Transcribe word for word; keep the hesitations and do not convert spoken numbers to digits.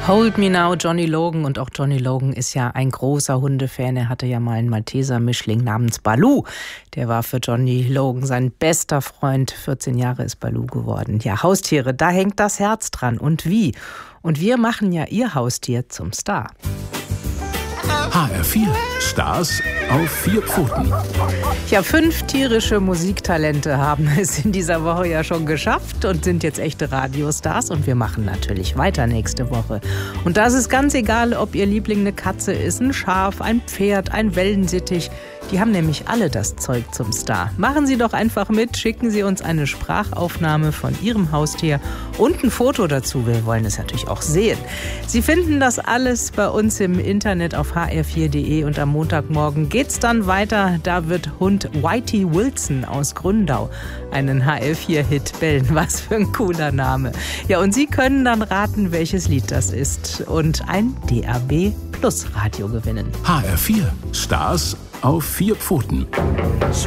Hold Me Now, Johnny Logan. Und auch Johnny Logan ist ja ein großer Hundefan. Er hatte ja mal einen Malteser-Mischling namens Baloo. Der war für Johnny Logan sein bester Freund. vierzehn Jahre ist Baloo geworden. Ja, Haustiere, da hängt das Herz dran. Und wie? Und wir machen ja Ihr Haustier zum Star. H R vier. Stars auf vier Pfoten. Ja, fünf tierische Musiktalente haben es in dieser Woche ja schon geschafft und sind jetzt echte Radiostars. Und wir machen natürlich weiter nächste Woche. Und das ist ganz egal, ob Ihr Liebling eine Katze ist, ein Schaf, ein Pferd, ein Wellensittich. Die haben nämlich alle das Zeug zum Star. Machen Sie doch einfach mit, schicken Sie uns eine Sprachaufnahme von Ihrem Haustier und ein Foto dazu. Wir wollen es natürlich auch sehen. Sie finden das alles bei uns im Internet auf h r vier punkt d e und am Montagmorgen geht's dann weiter. Da wird Hund Whitey Wilson aus Gründau einen H R vier Hit bellen. Was für ein cooler Name. Ja, und Sie können dann raten, welches Lied das ist und ein D A B Plus Radio gewinnen. H R vier. Stars auf vier Pfoten.